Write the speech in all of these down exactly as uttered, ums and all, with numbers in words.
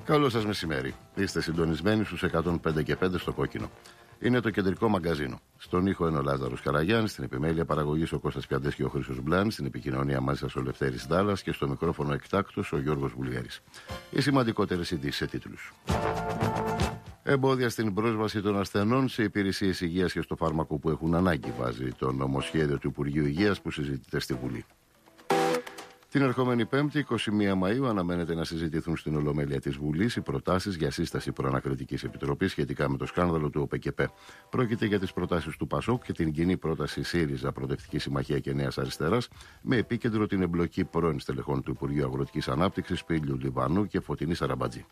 Καλό σας μεσημέρι. Είστε συντονισμένοι στους εκατόν πέντε και πέντε στο κόκκινο. Είναι το κεντρικό μαγκαζίνο. Στον ήχο είναι ο Λάζαρος Καραγιάννης, στην επιμέλεια παραγωγής ο Κώστας Πιαντές και ο Χρήστος Μπλάνης, στην επικοινωνία μαζί σας ο Λευτέρης Ντάλλας και στο μικρόφωνο εκτάκτος ο Γιώργος Βουλιέρης. Οι σημαντικότερες ειδήσεις σε τίτλους. Εμπόδια στην πρόσβαση των ασθενών σε υπηρεσίες υγείας και στο φάρμακο που έχουν ανάγκη, βάζει το νομοσχέδιο του Υπουργείου Υγείας που συζητείται στη Βουλή. Την ερχόμενη Πέμπτη, εικοστή πρώτη Μαΐου, αναμένεται να συζητηθούν στην Ολομέλεια της Βουλής οι προτάσεις για σύσταση προανακριτικής επιτροπής σχετικά με το σκάνδαλο του ΟΠΕΚΕΠΕ. Πρόκειται για τις προτάσεις του ΠΑΣΟΚ και την κοινή πρόταση ΣΥΡΙΖΑ, Προοδευτική Συμμαχία και Νέας Αριστεράς, με επίκεντρο την εμπλοκή πρώην στελεχών του Υπουργείου Αγροτικής Ανάπτυξης, Πύλιου Λιβανού και Φωτεινής Αραμπατζή.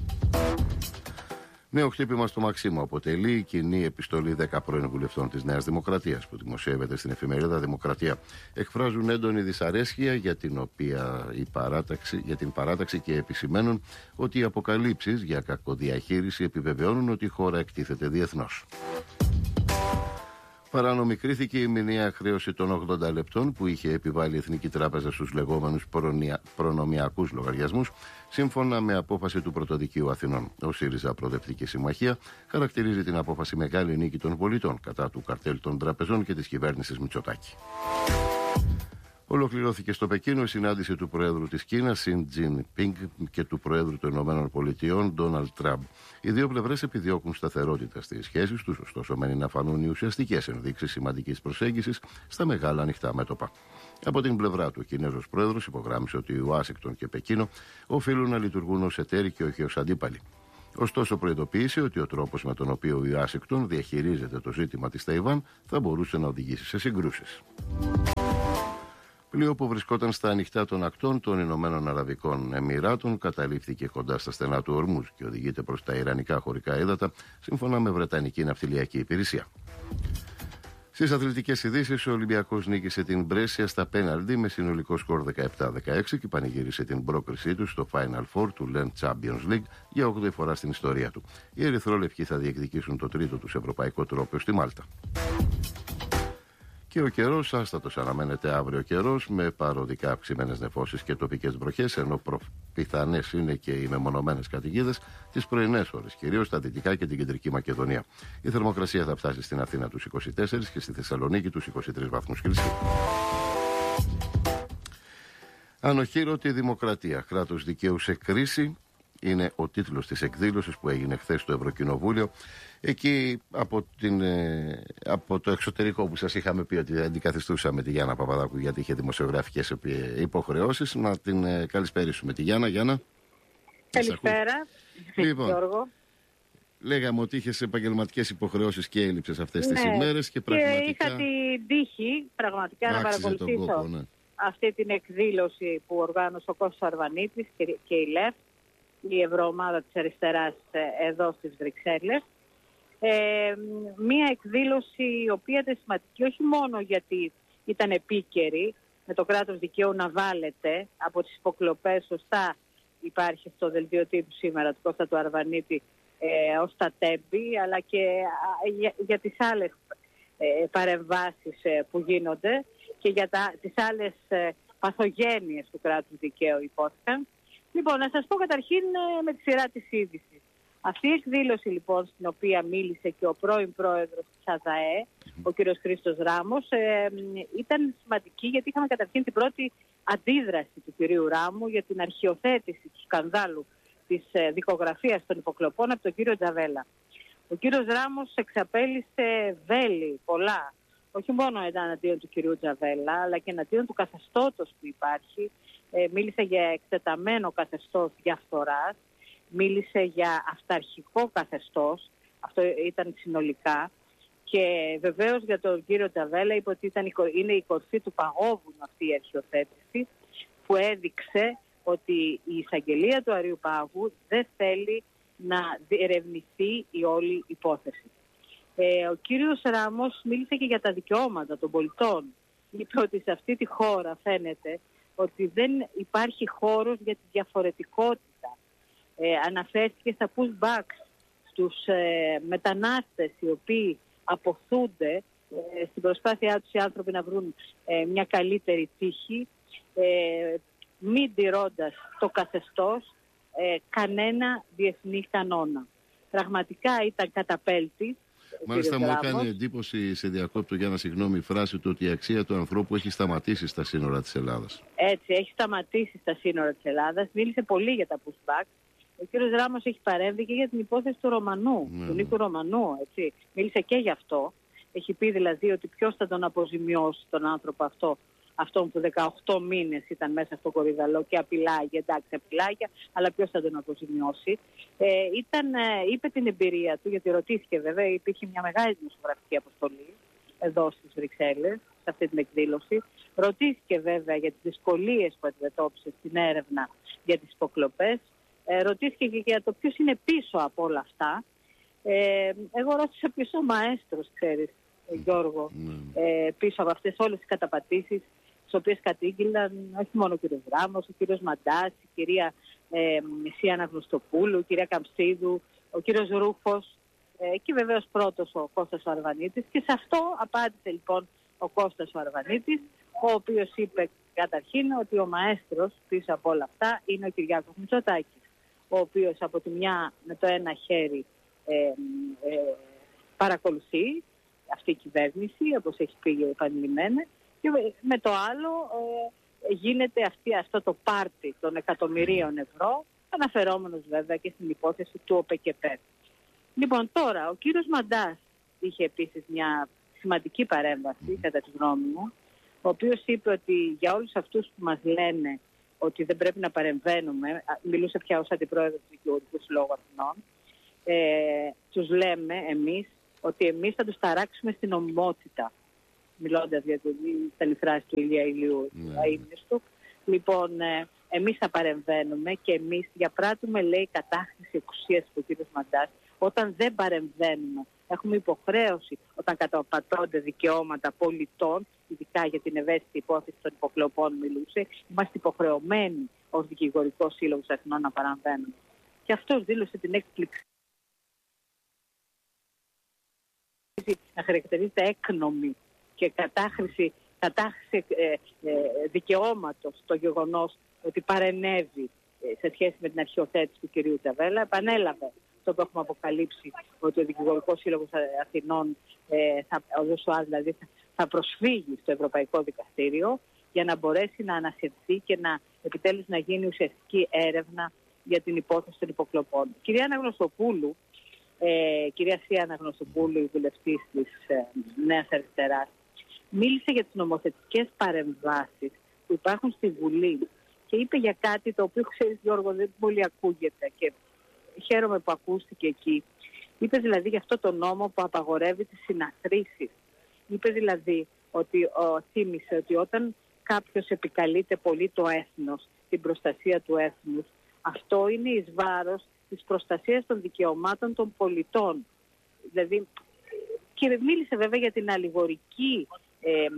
Νέο χτύπημα στο Μαξίμου αποτελεί η κοινή επιστολή δέκα πρώην βουλευτών της Νέας Δημοκρατίας που δημοσιεύεται στην εφημερίδα Δημοκρατία. Εκφράζουν έντονη δυσαρέσκεια για την, οποία η παράταξη, για την παράταξη και επισημαίνουν ότι οι αποκαλύψεις για κακοδιαχείριση επιβεβαιώνουν ότι η χώρα εκτίθεται διεθνώς. Παράνομη κρίθηκε η μηνιαία χρέωση των ογδόντα λεπτών που είχε επιβάλει η Εθνική Τράπεζα στους λεγόμενους προνομιακούς λογαριασμούς, σύμφωνα με απόφαση του Πρωτοδικείου Αθηνών. Ο ΣΥΡΙΖΑ Προοδευτική Συμμαχία χαρακτηρίζει την απόφαση μεγάλη νίκη των πολιτών κατά του καρτέλ των τραπεζών και της κυβέρνησης Μητσοτάκη. Ολοκληρώθηκε στο Πεκίνο η συνάντηση του Προέδρου της Κίνας, Σιν Τζιν Πινγκ, και του Προέδρου των Ηνωμένων Πολιτειών, Ντόναλντ Τραμπ. Οι δύο πλευρές επιδιώκουν σταθερότητα στις σχέσεις τους, ωστόσο μένει να φανούν οι ουσιαστικές ενδείξεις σημαντικής προσέγγισης στα μεγάλα ανοιχτά μέτωπα. Από την πλευρά του, ο Κινέζος Πρόεδρος υπογράμμισε ότι η Ουάσιγκτον και Πεκίνο οφείλουν να λειτουργούν ως εταίροι και όχι ως αντίπαλοι. Ωστόσο, προειδοποίησε ότι ο τρόπος με τον οποίο η Ουάσιγκτον διαχειρίζεται το ζήτημα της Ταϊβάν θα μπορούσε να οδηγήσει σε συγκρούσεις. Πλοίο που βρισκόταν στα ανοιχτά των ακτών των Ηνωμένων Αραβικών Εμιράτων καταλήφθηκε κοντά στα στενά του Ορμούζ και οδηγείται προς τα ιρανικά χωρικά ύδατα, σύμφωνα με Βρετανική Ναυτιλιακή Υπηρεσία. Στις αθλητικές ειδήσεις, ο Ολυμπιακός νίκησε την Μπρέσια στα πέναλτι με συνολικό σκορ δεκαεπτά δεκαέξι και πανηγύρισε την πρόκρισή του στο Final Four του Lent Champions League για όγδοη φορά στην ιστορία του. Οι ερυθρόλευκοι θα διεκδικήσουν το τρίτο τους ευρωπαϊκό τρόπαιο στη Μάλτα. Και ο καιρός, άστατος αναμένεται αύριο καιρός με παροδικά αυξημένες νεφώσεις και τοπικές βροχές, ενώ προ... πιθανές είναι και οι μεμονωμένες καταιγίδες τις πρωινές ώρες, κυρίως στα δυτικά και την κεντρική Μακεδονία. Η θερμοκρασία θα φτάσει στην Αθήνα τους είκοσι τέσσερα και στη Θεσσαλονίκη τους είκοσι τρεις βαθμούς Κελσίου. Ανοχήρωτη δημοκρατία, κράτος δικαίου σε κρίση, είναι ο τίτλος της εκδήλωσης που έγινε χθες στο Ευρωκοινοβούλιο. Εκεί από, την, από το εξωτερικό που σας είχαμε πει ότι αντικαθιστούσαμε τη Γιάννα Παπαδάκου γιατί είχε δημοσιογραφικές υποχρεώσεις, να την καλησπέρισουμε τη Γιάννα. Γιάννα. Καλησπέρα. Λοιπόν, Γιώργο. Λέγαμε ότι είχες επαγγελματικές υποχρεώσεις και έλειψες αυτές ναι, τις ημέρες και πραγματικά... Και είχα την τύχη πραγματικά να παρακολουθήσω κόπο, ναι. αυτή την εκδήλωση που οργάνωσε ο Κώστας Αρβανίτης και η ΛΕΦ, η Ευρωομάδα της Αριστεράς εδώ στις Βρυξέλλες. Ε, μία εκδήλωση η οποία ήταν σημαντική όχι μόνο γιατί ήταν επίκαιρη με το κράτος δικαίου να βάλετε από τις υποκλοπές, σωστά υπάρχει στο δελτίο τύπου σήμερα του Κώστα του Αρβανίτη ε, ως τα τέμπη, αλλά και α, για, για τις άλλες ε, παρεμβάσεις ε, που γίνονται και για τα, τις άλλες ε, παθογένειες του κράτους δικαίου υπόθηκαν. Λοιπόν, να σας πω καταρχήν ε, με τη σειρά της είδησης. Αυτή η εκδήλωση λοιπόν στην οποία μίλησε και ο πρώην πρόεδρος της ΑΔΑΕ, ο κύριος Χρήστος Ράμος, ε, ήταν σημαντική γιατί είχαμε καταρχήν την πρώτη αντίδραση του κυρίου Ράμου για την αρχιοθέτηση του σκανδάλου της ε, δικογραφίας των υποκλοπών από τον κύριο Τζαβέλα. Ο κύριος Ράμος εξαπέλυσε βέλη πολλά, όχι μόνο εναντίον του κυρίου Τζαβέλα, αλλά και εναντίον του καθεστώτος που υπάρχει. Ε, μίλησε για εκτεταμένο καθεστώς διαφθοράς. Μίλησε για αυταρχικό καθεστώς, αυτό ήταν συνολικά, και βεβαίως για τον κύριο Τζαβέλα είπε ότι ήταν, είναι η κορφή του παγόβουνου αυτή η αρχιοθέτηση που έδειξε ότι η εισαγγελία του Αριού Πάγου δεν θέλει να διερευνηθεί η όλη υπόθεση. Ε, ο κύριος Ράμος μίλησε και για τα δικαιώματα των πολιτών. Είπε ότι σε αυτή τη χώρα φαίνεται ότι δεν υπάρχει χώρος για τη διαφορετικότητα. Ε, αναφέρθηκε στα pushbacks, στους ε, μετανάστες οι οποίοι αποθούνται ε, στην προσπάθειά τους οι άνθρωποι να βρουν ε, μια καλύτερη τύχη, ε, μην τηρώντας το καθεστώς, ε, κανένα διεθνή κανόνα. Πραγματικά ήταν καταπέλτης. Μάλιστα μου έκανε εντύπωση, σε διακόπτω για ένα συγγνώμη, η φράση του ότι η αξία του ανθρώπου έχει σταματήσει στα σύνορα της Ελλάδας. Έτσι, έχει σταματήσει στα σύνορα της Ελλάδας. Μίλησε πολύ για τα pushback. Ο κύριος Ράμος έχει παρέμβει και για την υπόθεση του Ρωμανού, ναι, του Νίκου Ρωμανού. Έτσι. Μίλησε και γι' αυτό. Έχει πει δηλαδή ότι ποιος θα τον αποζημιώσει τον άνθρωπο αυτό, αυτόν που δεκαοκτώ μήνες ήταν μέσα στο κορυδαλό και απειλάγει, εντάξει απειλάγει, αλλά ποιος θα τον αποζημιώσει. Ε, ήταν, ε, είπε την εμπειρία του, γιατί ρωτήθηκε βέβαια, υπήρχε μια μεγάλη δημοσιογραφική αποστολή εδώ στις Βρυξέλλες, σε αυτή την εκδήλωση. Ρωτήθηκε βέβαια για τις δυσκολίες που αντιμετώπισε στην έρευνα για τις υποκλοπές. Ε, ρωτήθηκε και για το ποιος είναι πίσω από όλα αυτά. Ε, εγώ ρώτησα ποιος ο μαέστρος, ξέρεις, Γιώργο, ε, πίσω από αυτές όλες τις καταπατήσεις, τις οποίες κατήγγειλαν όχι μόνο ο κύριος Ράμος, ο κύριος Μαντάς, η κυρία ε, Σία Αναγνωστοπούλου, η κυρία Καμψίδου, ο κύριος Ρούφος ε, και βεβαίως πρώτος ο Κώστας ο Αρβανίτης. Και σε αυτό απάντησε λοιπόν ο Κώστας ο Αρβανίτης, ο οποίος είπε καταρχήν ότι ο μαέστρος πίσω από όλα αυτά είναι ο Κυριάκος Μητσοτάκης, ο οποίος από τη μια με το ένα χέρι ε, ε, παρακολουθεί αυτή η κυβέρνηση, όπως έχει πει επανειλημμένα, και με το άλλο ε, γίνεται αυτή, αυτό το πάρτι των εκατομμυρίων ευρώ, αναφερόμενος βέβαια και στην υπόθεση του ΟΠΕΚΕΠΕ. Λοιπόν, τώρα ο κύριος Μαντάς είχε επίσης μια σημαντική παρέμβαση, κατά τη γνώμη μου, ο οποίος είπε ότι για όλους αυτούς που μας λένε ότι δεν πρέπει να παρεμβαίνουμε, μιλούσε πια ως αντιπρόεδρος του Δικηγορικού Συλλόγου Αθηνών, ε, τους λέμε εμείς ότι εμείς θα τους ταράξουμε στην νομιμότητα, μιλώντας για την φράση του Ηλία Ηλίου, mm. Λοιπόν, ε, εμείς θα παρεμβαίνουμε και εμείς διαπράττουμε, λέει, κατάχρηση εξουσίας του κ. Μαντάς, όταν δεν παρεμβαίνουμε. Έχουμε υποχρέωση όταν καταπατώνται δικαιώματα πολιτών, ειδικά για την ευαίσθητη υπόθεση των υποκλοπών μιλούσε, είμαστε υποχρεωμένοι ως Δικηγορικό Σύλλογος Αθηνών να παραμβαίνουμε. Και αυτός δήλωσε την έκπληξη να χαρακτηρίζεται έκνομη και κατάχρηση, κατάχρηση ε, ε, δικαιώματος το γεγονός ότι παρενέβη ε, σε σχέση με την αρχιοθέτηση του κυρίου Τσαβέλα. Επανέλαβε αυτό που έχουμε αποκαλύψει, ότι ο Δικηγορικός Σύλλογος Αθηνών, ε, θα, ο ΔΟΣΟΑ δηλαδή, θα, θα προσφύγει στο Ευρωπαϊκό Δικαστήριο για να μπορέσει να ανασυρθεί και να επιτέλους να γίνει ουσιαστική έρευνα για την υπόθεση των υποκλοπών. Κυρία Αναγνωστοπούλου, ε, κυρία Σία Αναγνωστοπούλου, η βουλευτής της ε, Νέας Αριστεράς, μίλησε για τις νομοθετικές παρεμβάσεις που υπάρχουν στη Βουλή και είπε για κάτι το οποίο, ξέρεις Γιώργο, δεν πολύ ακούγεται και χαίρομαι που ακούστηκε εκεί. Είπε δηλαδή για αυτό το νόμο που απαγορεύει τις συναθρήσεις. Είπε δηλαδή ότι ο, θύμισε ότι όταν κάποιος επικαλείται πολύ το έθνος, την προστασία του έθνους, αυτό είναι εις βάρος της προστασίας των δικαιωμάτων των πολιτών. Δηλαδή, και μίλησε βέβαια για την αλληγορική ε, ε,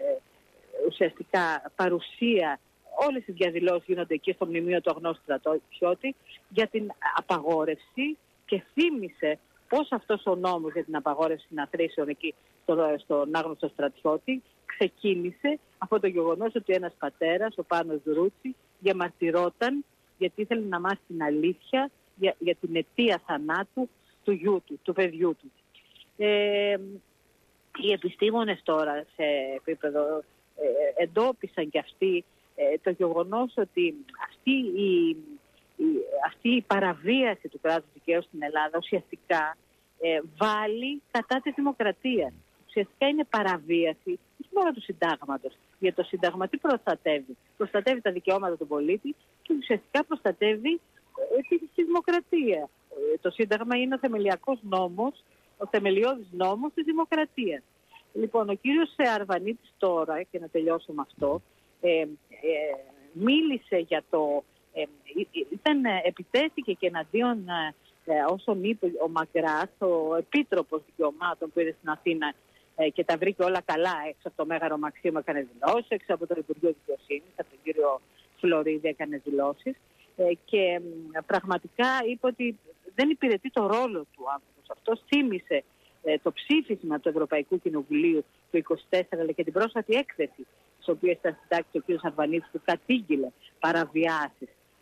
ουσιαστικά παρουσία. Όλες οι διαδηλώσεις γίνονται εκεί στο μνημείο του Αγνώστου Στρατιώτη για την απαγόρευση και θύμισε πώς αυτός ο νόμος για την απαγόρευση συναθρήσεων εκεί στο, στον Άγνωστο Στρατιώτη ξεκίνησε από το γεγονός ότι ένας πατέρας, ο Πάνος Δρούτσι, διαμαρτυρόταν γιατί ήθελε να μάθει την αλήθεια για, για την αιτία θανάτου του γιού του, του παιδιού του. Ε, οι επιστήμονες τώρα σε επίπεδο ε, εντόπισαν και αυτοί ε, το γεγονός ότι αυτή η, η, αυτή η παραβίαση του κράτους δικαίου στην Ελλάδα ουσιαστικά ε, βάλει κατά της δημοκρατίας. Ουσιαστικά είναι παραβίαση όχι μόνο του συντάγματος. Γιατί το Σύνταγμα τι προστατεύει? Προστατεύει τα δικαιώματα του πολίτη και ουσιαστικά προστατεύει ε, τη, τη δημοκρατία. Ε, το Σύνταγμα είναι ο θεμελιακός νόμος, ο θεμελιώδης νόμος της δημοκρατίας. Λοιπόν, ο κύριος Αρβανίτης τώρα, και να τελειώσω με αυτό, ε, ε, μίλησε για το... Ε, ήταν, επιτέθηκε και εναντίον ε, όσων είπε ο Μαγκράς, ο Επίτροπος Δικαιωμάτων που είδε στην Αθήνα ε, και τα βρήκε όλα καλά έξω από το Μέγαρο Μαξίμου, έκανε δηλώσεις, έξω από το Υπουργείο Δικαιοσύνης, από τον κύριο Φλωρίδη έκανε δηλώσεις ε, και ε, πραγματικά είπε ότι δεν υπηρετεί το ρόλο του άνθρωπος. Αυτό θύμισε ε, το ψήφισμα του Ευρωπαϊκού Κοινοβουλίου του είκοσι τέσσερα αλλά και την πρόσφατη έκθεση, στην οποία ήταν συντάξει ο κ. Αρβανίτης, που κατήγγειλε παραβιάσεις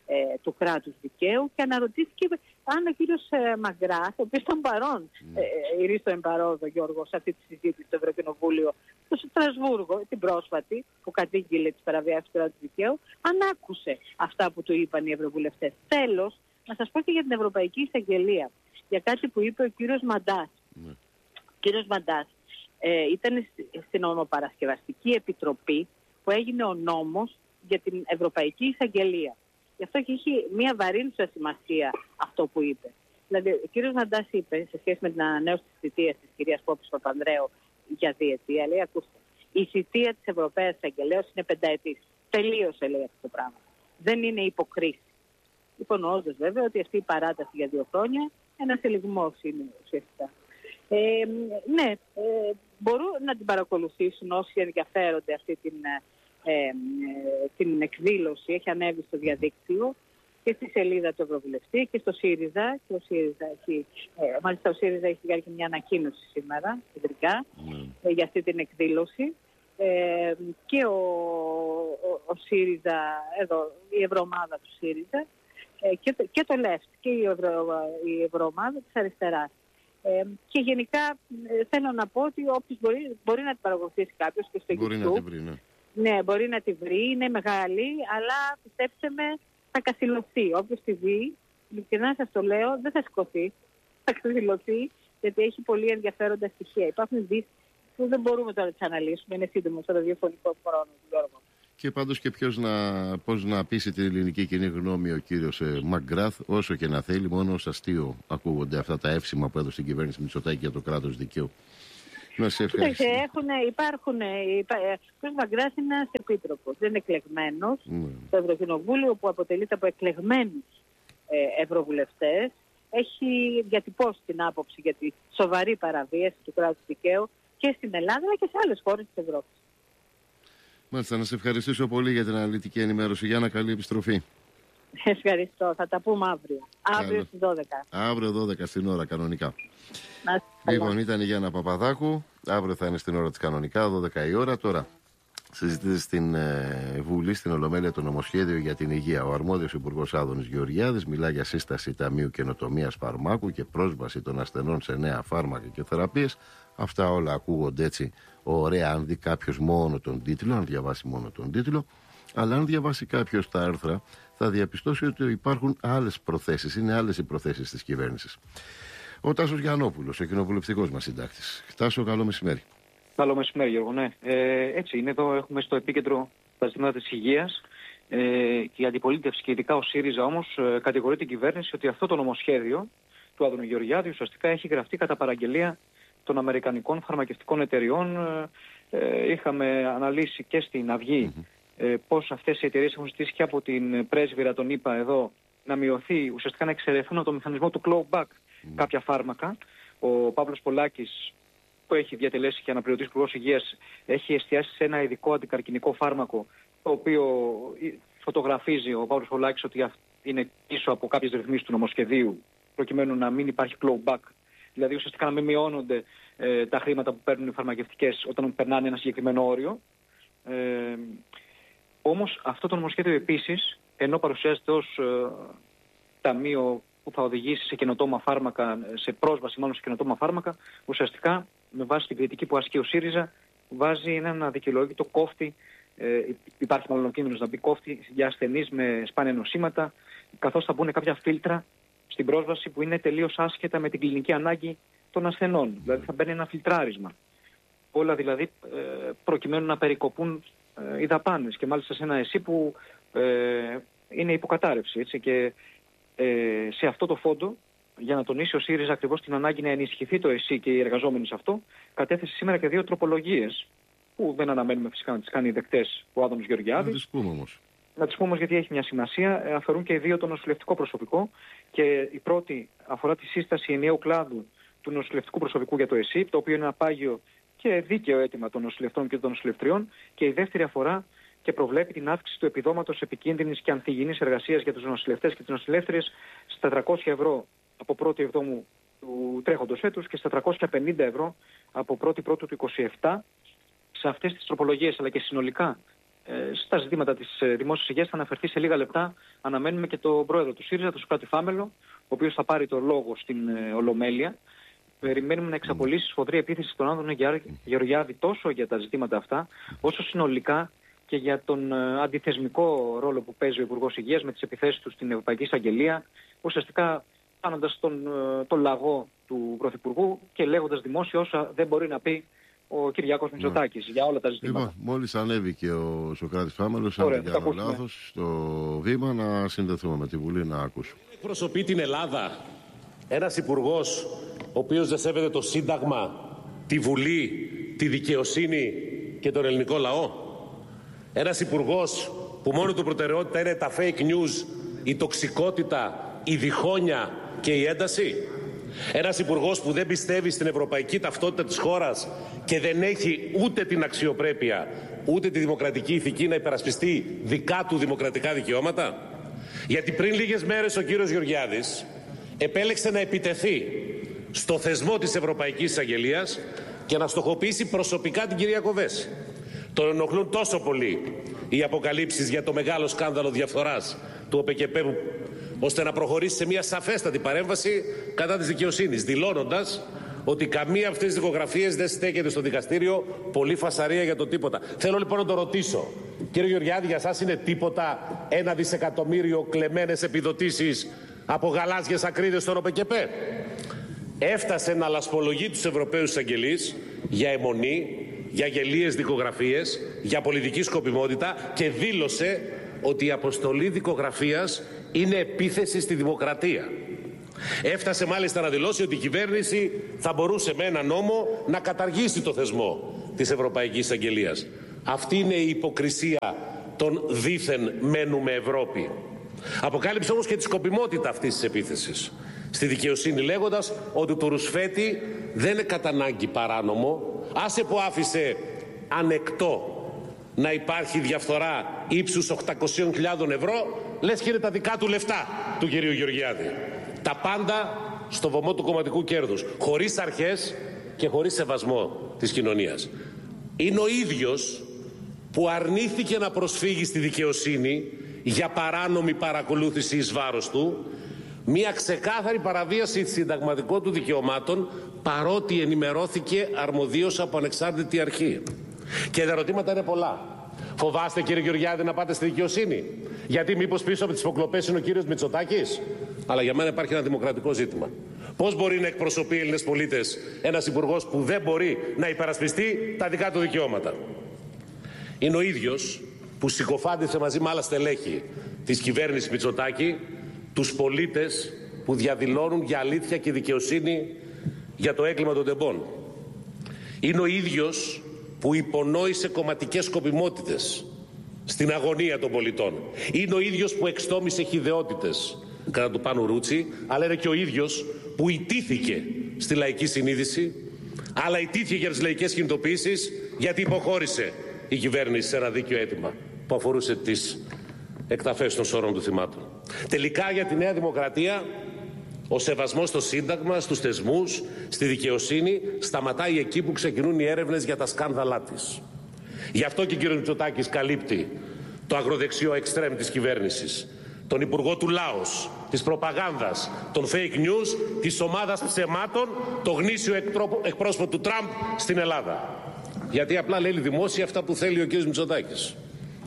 ε, του κράτους δικαίου και αναρωτήθηκε αν ο κύριος ε, Μαγκράθ, ο οποίος ήταν παρόν, mm. ε, ηρίστο εμπαρόδο Γιώργο, σε αυτή τη συζήτηση στο Ευρωκοινοβούλιο, στο Στρασβούργο, την πρόσφατη, που κατήγγειλε τις παραβιάσεις του κράτους δικαίου, αν άκουσε αυτά που του είπαν οι ευρωβουλευτές. Τέλος, να σας πω και για την Ευρωπαϊκή Εισαγγελία, για κάτι που είπε ο κύριος Μαντάς. Mm. Ο κύριος Μαντάς ε, ήταν στην Νομοπαρασκευαστική Επιτροπή που έγινε ο νόμος για την Ευρωπαϊκή Εισαγγελία. Γι' αυτό και έχει μια βαρύνουσα σημασία αυτό που είπε. Δηλαδή, ο κύριος Μαντάς είπε σε σχέση με την ανανέωση της θητείας της κυρίας Πόπης Παπανδρέου για διετία, λέει, ακούστε, η θητεία της Ευρωπαίας Εισαγγελέως είναι πενταετής. Τελείωσε, λέει, αυτό το πράγμα. Δεν είναι υποκρίση. Υπονοώντας βέβαια ότι αυτή η παράταση για δύο χρόνια ένας ελιγμός είναι ουσιαστικά. Ε, ναι, ε, μπορούν να την παρακολουθήσουν όσοι ενδιαφέρονται αυτή την, ε, ε, την εκδήλωση. Έχει ανέβει στο διαδίκτυο και στη σελίδα του Ευρωβουλευτή και στο ΣΥΡΙΖΑ. Και ο ΣΥΡΙΖΑ έχει, ε, μάλιστα ο ΣΥΡΙΖΑ έχει βγάλει και μια ανακοίνωση σήμερα, κεντρικά, mm. ε, για αυτή την εκδήλωση. Ε, και ο, ο, ο ΣΥΡΙΖΑ, εδώ, η ευρωομάδα του ΣΥΡΙΖΑ, ε, και, το, και το ΛΕΦΤ και η, ευρω, η ευρωομάδα της αριστεράς. Ε, και γενικά ε, θέλω να πω ότι όποιος μπορεί, μπορεί να την παρακολουθήσει κάποιος και στο μπορεί YouTube. Να τη βρει, ναι. Ναι, μπορεί να τη βρει, είναι μεγάλη, αλλά πιστέψτε με, θα καθυλωθεί. Όποιος τη δει, ειλικρινά σας το λέω, δεν θα σηκωθεί, θα καθυλωθεί, γιατί έχει πολύ ενδιαφέροντα στοιχεία. Υπάρχουν ειδήσεις που δεν μπορούμε τώρα να τις αναλύσουμε, είναι σύντομο στο ραδιοφωνικό χρόνο, Γιώργο. Και πάντως και ποιος να, πώς να πείσει την ελληνική κοινή γνώμη ο κύριος ε, Μαγκράθ, όσο και να θέλει, μόνο ως αστείο ακούγονται αυτά τα εύσημα που έδωσε η κυβέρνηση Μητσοτάκη για το κράτος δικαίου. Να σε ευχαριστώ. Έχουν, υπάρχουν, υπά, ο κ. Μαγκράθ είναι ένας επίτροπος, δεν είναι εκλεγμένος mm. στο Ευρωκοινοβούλιο που αποτελείται από εκλεγμένους ε, ευρωβουλευτές. Έχει διατυπώσει την άποψη για τη σοβαρή παραβίαση του κράτους δικαίου και στην Ελλάδα αλλά και σε άλλες χώρες της Ευρώπης. Μάλιστα, να σε ευχαριστήσω πολύ για την αναλυτική ενημέρωση. Για να καλή επιστροφή. Ευχαριστώ. Θα τα πούμε αύριο. Αύριο Καλώς. Στις δώδεκα. Αύριο δώδεκα στην ώρα κανονικά. Να, λοιπόν, ήταν η Γιάννα Παπαδάκου. Αύριο θα είναι στην ώρα της κανονικά, δώδεκα η ώρα. Τώρα συζητείται στην ε, Βουλή, στην Ολομέλεια, το νομοσχέδιο για την υγεία. Ο αρμόδιος Υπουργός Άδωνης Γεωργιάδης μιλά για σύσταση Ταμείου Καινοτομίας Φαρμάκου και πρόσβαση των ασθενών σε νέα φάρμακα και θεραπείες. Αυτά όλα ακούγονται έτσι ωραία αν δει κάποιος μόνο τον τίτλο, αν διαβάσει μόνο τον τίτλο. Αλλά αν διαβάσει κάποιος τα άρθρα, θα διαπιστώσει ότι υπάρχουν άλλες προθέσεις, είναι άλλες οι προθέσεις της κυβέρνησης. Ο Τάσος Γιαννόπουλος, ο κοινοβουλευτικός μας συντάκτης. Τάσο, καλό μεσημέρι. Καλό μεσημέρι, Γιώργο. Ναι. Ε, έτσι είναι, εδώ έχουμε στο επίκεντρο τα ζητήματα της υγείας. Ε, και η αντιπολίτευση και ειδικά ο ΣΥΡΙΖΑ όμως ε, κατηγορεί την κυβέρνηση ότι αυτό το νομοσχέδιο του Άδωνου Γεωργιάδη ουσιαστικά έχει γραφτεί κατά παραγγελία των αμερικανικών φαρμακευτικών εταιριών. Ε, είχαμε αναλύσει και στην Αυγή mm-hmm. ε, πώς αυτές οι εταιρείες έχουν ζητήσει και από την πρέσβυρα των ΗΠΑ εδώ να μειωθεί, ουσιαστικά να εξαιρεθούν από το μηχανισμό του clawback mm-hmm. κάποια φάρμακα. Ο Παύλος Πολάκης, που έχει διατελέσει και αναπληρωτής Υπουργός Υγείας, έχει εστιάσει σε ένα ειδικό αντικαρκινικό φάρμακο, το οποίο φωτογραφίζει ο Παύλος Πολάκης ότι είναι πίσω από κάποιες ρυθμίσεις του νομοσχεδίου, προκειμένου να μην υπάρχει clawback. Δηλαδή ουσιαστικά να μην μειώνονται ε, τα χρήματα που παίρνουν οι φαρμακευτικές όταν περνάνε ένα συγκεκριμένο όριο. Ε, όμως αυτό το νομοσχέδιο επίσης, ενώ παρουσιάζεται ως ε, ταμείο που θα οδηγήσει σε καινοτόμα φάρμακα, σε πρόσβαση μάλλον σε καινοτόμα φάρμακα, ουσιαστικά με βάση την κριτική που ασκεί ο ΣΥΡΙΖΑ, βάζει έναν αδικαιολόγητο κόφτη, ε, υπάρχει μάλλον ο κίνδυνος να μπει κόφτη για ασθενείς με σπάνια νοσήματα, καθώς θα μπουν κάποια φίλτρα στην πρόσβαση που είναι τελείως άσχετα με την κλινική ανάγκη των ασθενών. Δηλαδή θα μπαίνει ένα φιλτράρισμα. Όλα δηλαδή ε, προκειμένου να περικοπούν ε, οι δαπάνες και μάλιστα σε ένα ΕΣΥ που ε, είναι υποκατάρρευση. Έτσι, και ε, σε αυτό το φόντο, για να τονίσει ο ΣΥΡΙΖΑ ακριβώς την ανάγκη να ενισχυθεί το ΕΣΥ και οι εργαζόμενοι σε αυτό, κατέθεσε σήμερα και δύο τροπολογίες που δεν αναμένουμε φυσικά να τις κάνει δεκτές ο Άδωνος Γεωργιάδης. Να τις πούμε όμως. Να τις πούμε όμως γιατί έχει μια σημασία. Αφορούν και οι δύο το νοσηλευτικό προσωπικό και η πρώτη αφορά τη σύσταση ενιαίου κλάδου του νοσηλευτικού προσωπικού για το ΕΣΥ, το οποίο είναι ένα πάγιο και δίκαιο αίτημα των νοσηλευτών και των νοσηλευτριών, και η δεύτερη αφορά και προβλέπει την αύξηση του επιδόματος επικίνδυνης και ανθυγιεινής εργασίας για τους νοσηλευτές και τις νοσηλεύτριες στα τριακόσια ευρώ από πρώτη εβδόμου του τρέχοντος έτους και στα τριακόσια πενήντα ευρώ από πρώτη πρώτου του είκοσι επτά. Σε αυτές τις τροπολογίες αλλά και συνολικά στα ζητήματα της δημόσιας υγείας θα αναφερθεί σε λίγα λεπτά. Αναμένουμε και τον πρόεδρο του ΣΥΡΙΖΑ, τον Σωκράτη Φάμελο, ο οποίος θα πάρει το λόγο στην Ολομέλεια. Περιμένουμε να εξαπολύσει σφοδρή επίθεση στον Άδωνη Γεωργιάδη τόσο για τα ζητήματα αυτά, όσο συνολικά και για τον αντιθεσμικό ρόλο που παίζει ο Υπουργός Υγείας με τις επιθέσεις του στην Ευρωπαϊκή Εισαγγελία, ουσιαστικά κάνοντας τον, τον λαγό του Πρωθυπουργού και λέγοντας δημόσια όσα δεν μπορεί να πει ο Κυριάκος Μητσοτάκης, ναι, για όλα τα ζητήματα. Λοιπόν, μόλις ανέβηκε ο Σωκράτης Φάμελος, αν δεν κάνω λάθος, στο βήμα, να συνδεθούμε με τη Βουλή να ακούσουμε. Εκπροσωπεί την Ελλάδα ένας υπουργός ο οποίος δεν σέβεται το Σύνταγμα, τη Βουλή, τη δικαιοσύνη και τον ελληνικό λαό. Ένας υπουργός που μόνο του προτεραιότητα είναι τα fake news, η τοξικότητα, η διχόνοια και η ένταση. Ένας υπουργός που δεν πιστεύει στην ευρωπαϊκή ταυτότητα της χώρας και δεν έχει ούτε την αξιοπρέπεια, ούτε τη δημοκρατική ηθική να υπερασπιστεί δικά του δημοκρατικά δικαιώματα. Γιατί πριν λίγες μέρες ο κύριος Γεωργιάδης επέλεξε να επιτεθεί στο θεσμό της Ευρωπαϊκής Εισαγγελίας και να στοχοποιήσει προσωπικά την κυρία Κοβέση. Τον ενοχλούν τόσο πολύ οι αποκαλύψεις για το μεγάλο σκάνδαλο διαφθοράς του ΟΠΕΚΕΠΕ, ώστε να προχωρήσει σε μια σαφέστατη παρέμβαση κατά της δικαιοσύνης, δηλώνοντας ότι καμία αυτές τις δικογραφίες δεν στέκεται στο δικαστήριο, πολύ φασαρία για το τίποτα. Θέλω λοιπόν να το ρωτήσω, κύριε Γεωργιάδη, για σας είναι τίποτα ένα δισεκατομμύριο κλεμμένες επιδοτήσεις από γαλάζιες ακρίδες στον ΟΠΕΚΕΠΕ? Έφτασε να λασπολογεί τους Ευρωπαίους εισαγγελείς για αιμονή, για γελίες δικογραφίες, για πολιτική σκοπιμότητα και δήλωσε ότι η αποστολή δικογραφίας είναι επίθεση στη δημοκρατία. Έφτασε μάλιστα να δηλώσει ότι η κυβέρνηση θα μπορούσε με ένα νόμο να καταργήσει το θεσμό της Ευρωπαϊκής Εισαγγελίας. Αυτή είναι η υποκρισία των δήθεν μένουμε Ευρώπη. Αποκάλυψε όμως και τη σκοπιμότητα αυτής της επίθεσης στη δικαιοσύνη, λέγοντας ότι το ρουσφέτη δεν είναι κατά ανάγκη παράνομο, άσε που άφησε ανεκτό να υπάρχει διαφθορά ύψους οκτακόσιες χιλιάδες ευρώ, λες και είναι τα δικά του λεφτά του κυρίου Γεωργιάδη. Τα πάντα στο βωμό του κομματικού κέρδους, χωρίς αρχές και χωρίς σεβασμό της κοινωνίας. Είναι ο ίδιος που αρνήθηκε να προσφύγει στη δικαιοσύνη για παράνομη παρακολούθηση εις βάρος του, μια ξεκάθαρη παραβίαση συνταγματικών του δικαιωμάτων, παρότι ενημερώθηκε αρμοδίως από ανεξάρτητη αρχή. Και τα ερωτήματα είναι πολλά. Φοβάστε, κύριε Γεωργιάδη, να πάτε στη δικαιοσύνη? Γιατί μήπως πίσω από τις υποκλοπές είναι ο κύριος Μητσοτάκης? Αλλά για μένα υπάρχει ένα δημοκρατικό ζήτημα. Πώς μπορεί να εκπροσωπεί Έλληνες πολίτες ένας υπουργός που δεν μπορεί να υπερασπιστεί τα δικά του δικαιώματα? Είναι ο ίδιος που συκοφάντησε μαζί με άλλα στελέχη της κυβέρνησης Μητσοτάκη τους πολίτες που διαδηλώνουν για αλήθεια και δικαιοσύνη για το έγκλημα των τεμπών. Είναι ο ίδιος που υπονόησε κομματικές σκοπιμότητες στην αγωνία των πολιτών. Είναι ο ίδιος που εξτόμησε χυδαιότητες κατά του Πάνου Ρούτσι, αλλά είναι και ο ίδιος που ιτήθηκε στη λαϊκή συνείδηση, αλλά ιτήθηκε για τις λαϊκές κινητοποιήσεις, γιατί υποχώρησε η κυβέρνηση σε ένα δίκαιο αίτημα που αφορούσε τις εκταφές των σώρων του θυμάτων. Τελικά για τη Νέα Δημοκρατία ο σεβασμός στο Σύνταγμα, στους θεσμούς, στη δικαιοσύνη σταματάει εκεί που ξεκινούν οι έρευνες για τα σκάνδαλά της. Γι' αυτό και ο κ. Μητσοτάκης καλύπτει το αγροδεξιό εξτρέμ της κυβέρνησης, τον υπουργό του Λάος, της προπαγάνδας, των fake news, της ομάδας ψεμάτων, το γνήσιο εκπρόσωπο του Τραμπ στην Ελλάδα. Γιατί απλά λέει δημόσια αυτά που θέλει ο κ. Μητσοτάκης.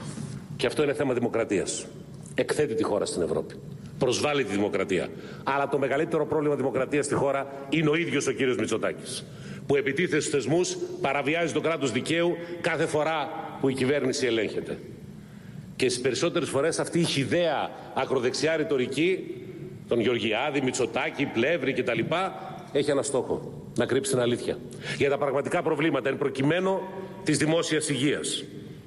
Και αυτό είναι θέμα δημοκρατίας. Εκθέτει τη χώρα στην Ευρώπη. Προσβάλλει τη δημοκρατία. Αλλά το μεγαλύτερο πρόβλημα δημοκρατίας στη χώρα είναι ο ίδιος ο κ. Μητσοτάκης, που επιτίθεται στους θεσμούς, παραβιάζει το κράτος δικαίου κάθε φορά που η κυβέρνηση ελέγχεται. Και στις περισσότερες φορές αυτή η χυδαία ακροδεξιά ρητορική, τον Γεωργιάδη, Μητσοτάκη, Πλεύρη κτλ., έχει ένα στόχο: να κρύψει την αλήθεια για τα πραγματικά προβλήματα, εν προκειμένου της δημόσιας υγείας.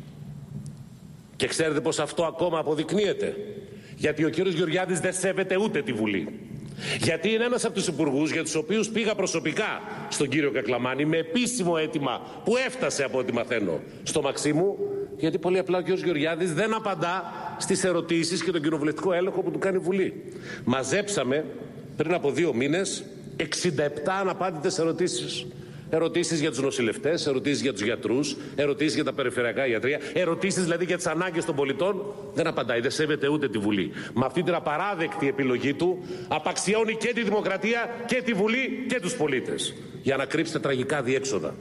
Και ξέρετε πως αυτό ακόμα αποδεικνύεται? Γιατί ο κύριος Γεωργιάδης δεν σέβεται ούτε τη Βουλή. Γιατί είναι ένας από τους υπουργούς για τους οποίους πήγα προσωπικά στον κύριο Κακλαμάνη με επίσημο αίτημα που έφτασε, από ό,τι μαθαίνω, στο Μαξίμου, γιατί πολύ απλά ο κύριος Γεωργιάδης δεν απαντά στις ερωτήσεις και τον κοινοβουλευτικό έλεγχο που του κάνει η Βουλή. Μαζέψαμε πριν από δύο μήνες εξήντα επτά αναπάντητες ερωτήσεις Ερωτήσεις για τους νοσηλευτές, ερωτήσεις για τους γιατρούς, ερωτήσεις για τα περιφερειακά ιατρεία, ερωτήσεις δηλαδή για τις ανάγκες των πολιτών. Δεν απαντάει, δεν σέβεται ούτε τη Βουλή. Με αυτή την απαράδεκτη επιλογή του απαξιώνει και τη δημοκρατία και τη Βουλή και τους πολίτες. Για να κρύψει τα τραγικά διέξοδα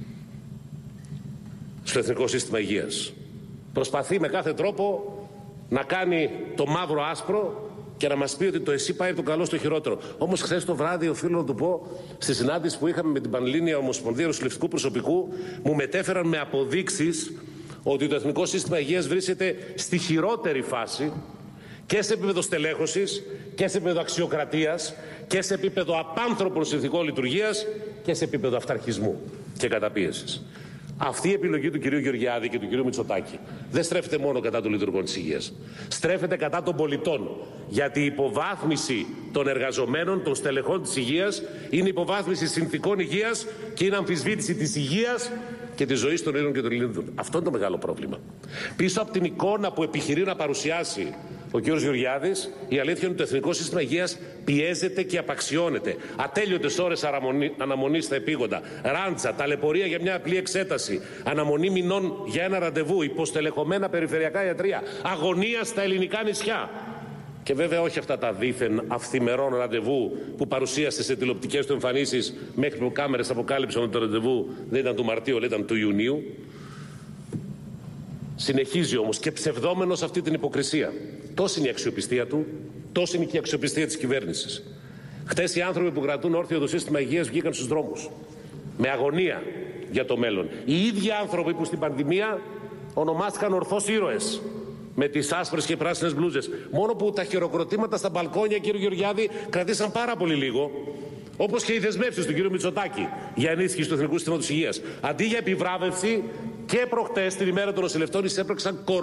στο Εθνικό Σύστημα Υγείας. Προσπαθεί με κάθε τρόπο να κάνει το μαύρο άσπρο και να μας πει ότι το εσύ πάει το καλό στο χειρότερο. Όμως χθες το βράδυ, οφείλω να του πω, στη συνάντηση που είχαμε με την Πανελλήνια Ομοσπονδία Νοσηλευτικού Προσωπικού, μου μετέφεραν με αποδείξεις ότι το Εθνικό Σύστημα Υγείας βρίσκεται στη χειρότερη φάση και σε επίπεδο στελέχωσης και σε επίπεδο αξιοκρατίας και σε επίπεδο απάνθρωπων συνθηκών λειτουργίας και σε επίπεδο αυταρχισμού και καταπίεσης. Αυτή η επιλογή του κυρίου Γεωργιάδη και του κυρίου Μητσοτάκη δεν στρέφεται μόνο κατά των λειτουργών της υγείας. Στρέφεται κατά των πολιτών. Γιατί η υποβάθμιση των εργαζομένων, των στελεχών της υγείας, είναι υποβάθμιση συνθηκών υγείας και είναι αμφισβήτηση της υγείας και της ζωής των Ελλήνων και των Ελληνίδων. Αυτό είναι το μεγάλο πρόβλημα. Πίσω από την εικόνα που επιχειρεί να παρουσιάσει ο κ. Γεωργιάδης, η αλήθεια είναι ότι το Εθνικό Σύστημα Υγείας πιέζεται και απαξιώνεται. Ατέλειωτες ώρες αναμονής στα επίγοντα, ράντσα, ταλαιπωρία για μια απλή εξέταση, αναμονή μηνών για ένα ραντεβού, υποστελεχωμένα περιφερειακά ιατρεία, αγωνία στα ελληνικά νησιά. Και βέβαια όχι αυτά τα δήθεν αυθημερών ραντεβού που παρουσίασε σε τηλεοπτικές του εμφανίσεις, μέχρι που κάμερες αποκάλυψαν ότι το ραντεβού δεν ήταν του Μαρτίου, αλλά ήταν του Ιουνίου. Συνεχίζει όμως και ψευδόμενος αυτή την υποκρισία. Τόση είναι η αξιοπιστία του, τόση είναι και η αξιοπιστία της κυβέρνησης. Χτες οι άνθρωποι που κρατούν όρθιο το σύστημα υγείας βγήκαν στους δρόμους με αγωνία για το μέλλον. Οι ίδιοι άνθρωποι που στην πανδημία ονομάστηκαν ορθώς ήρωες, με τις άσπρες και πράσινες μπλούζες. Μόνο που τα χειροκροτήματα στα μπαλκόνια, κύριε Γεωργιάδη, κρατήσαν πάρα πολύ λίγο. Όπως και οι δεσμεύσεις του κύριου Μητσοτάκη για ενίσχυση του Εθνικού Συστήματος Υγείας. Αντί για επιβράβευση, και προχτές, την ημέρα των νοσηλευτών, εισέπραξαν κοροϊδία.